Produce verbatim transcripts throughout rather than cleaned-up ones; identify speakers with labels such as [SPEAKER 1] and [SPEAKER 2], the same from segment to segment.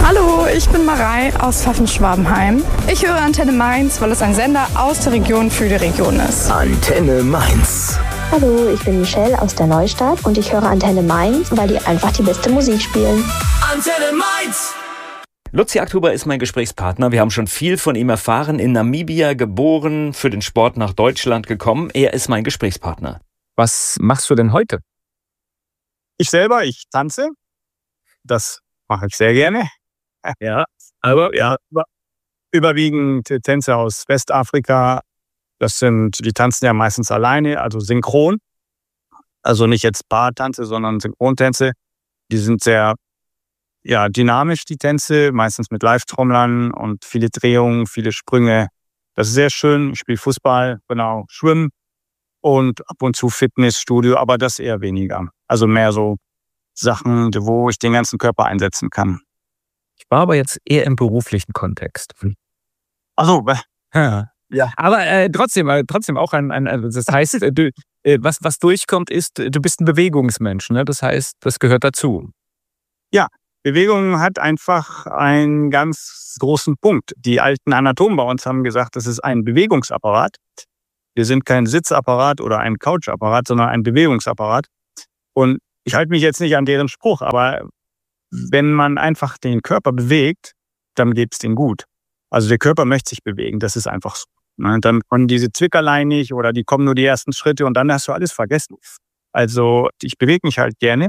[SPEAKER 1] Hallo, ich bin Marei aus Pfaffen-Schwabenheim. Ich höre Antenne Mainz, weil es ein Sender aus der Region für die Region ist.
[SPEAKER 2] Antenne Mainz.
[SPEAKER 3] Hallo, ich bin Michelle aus der Neustadt und ich höre Antenne Mainz, weil die einfach die beste Musik spielen.
[SPEAKER 2] Antenne Mainz.
[SPEAKER 4] Lutz Jagdhuber ist mein Gesprächspartner. Wir haben schon viel von ihm erfahren. In Namibia geboren, für den Sport nach Deutschland gekommen. Er ist mein Gesprächspartner. Was machst du denn heute?
[SPEAKER 5] Ich selber, ich tanze. Das mache ich sehr gerne. Ja, aber ja, überwiegend Tänze aus Westafrika. Das sind, die tanzen ja meistens alleine, also synchron. Also nicht jetzt Paartanze, sondern Synchrontänze. Die sind sehr ja, dynamisch, die Tänze, meistens mit Live-Trommlern und viele Drehungen, viele Sprünge. Das ist sehr schön. Ich spiele Fußball, genau, Schwimmen und ab und zu Fitnessstudio, aber das eher weniger. Also mehr so Sachen, wo ich den ganzen Körper einsetzen kann.
[SPEAKER 4] Ich war aber jetzt eher im beruflichen Kontext.
[SPEAKER 5] Ach so,
[SPEAKER 4] ja. Ja. Aber äh, trotzdem, äh, trotzdem auch ein, ein also das heißt, äh, du, äh, was, was durchkommt ist, du bist ein Bewegungsmensch, ne? Das heißt, das gehört dazu.
[SPEAKER 5] Ja, Bewegung hat einfach einen ganz großen Punkt. Die alten Anatomen bei uns haben gesagt, das ist ein Bewegungsapparat. Wir sind kein Sitzapparat oder ein Couchapparat, sondern ein Bewegungsapparat. Und ich halte mich jetzt nicht an deren Spruch, aber wenn man einfach den Körper bewegt, dann geht es denen gut. Also der Körper möchte sich bewegen, das ist einfach so. Dann kommen diese Zwickerlein nicht oder die kommen nur die ersten Schritte und dann hast du alles vergessen. Also ich bewege mich halt gerne.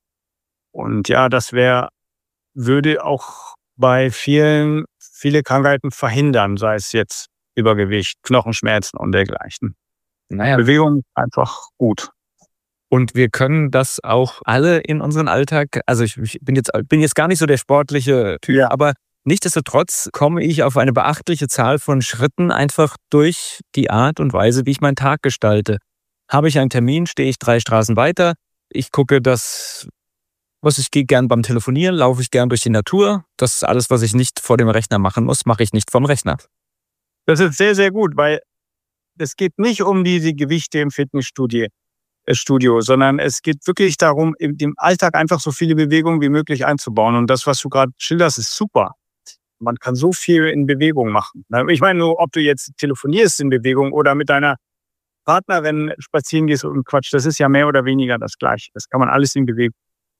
[SPEAKER 5] Und ja, das wäre, würde auch bei vielen, viele Krankheiten verhindern, sei es jetzt Übergewicht, Knochenschmerzen und dergleichen.
[SPEAKER 4] Naja.
[SPEAKER 5] Bewegung ist einfach gut.
[SPEAKER 4] Und wir können das auch alle in unseren Alltag, also ich, ich bin jetzt bin jetzt gar nicht so der sportliche Typ, ja. Aber nichtsdestotrotz komme ich auf eine beachtliche Zahl von Schritten einfach durch die Art und Weise, wie ich meinen Tag gestalte. Habe ich einen Termin, stehe ich drei Straßen weiter. Ich gucke, dass, was ich gehe gern beim Telefonieren, laufe ich gern durch die Natur. Das ist alles, was ich nicht vor dem Rechner machen muss, mache ich nicht vom Rechner.
[SPEAKER 5] Das ist sehr, sehr gut, weil es geht nicht um diese Gewichte im Fitnessstudio, Studio, sondern es geht wirklich darum, im Alltag einfach so viele Bewegungen wie möglich einzubauen. Und das, was du gerade schilderst, ist super. Man kann so viel in Bewegung machen. Ich meine nur, ob du jetzt telefonierst in Bewegung oder mit deiner Partnerin spazieren gehst und Quatsch, das ist ja mehr oder weniger das Gleiche. Das kann man alles in Bewegung.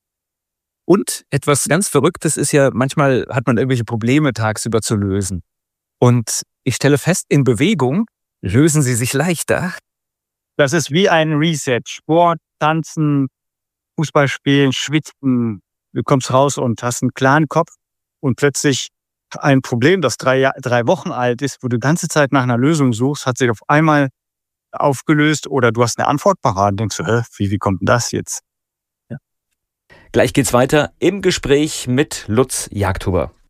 [SPEAKER 4] Und etwas ganz Verrücktes ist ja, manchmal hat man irgendwelche Probleme tagsüber zu lösen. Und ich stelle fest, in Bewegung lösen sie sich leichter.
[SPEAKER 5] Das ist wie ein Reset. Sport, Tanzen, Fußball spielen, schwitzen. Du kommst raus und hast einen klaren Kopf und plötzlich ein Problem, das drei, Jahr, drei Wochen alt ist, wo du die ganze Zeit nach einer Lösung suchst, hat sich auf einmal aufgelöst oder du hast eine Antwort parat und denkst, hä, wie, wie kommt denn das jetzt?
[SPEAKER 4] Ja. Gleich geht's weiter im Gespräch mit Lutz Jagdhuber.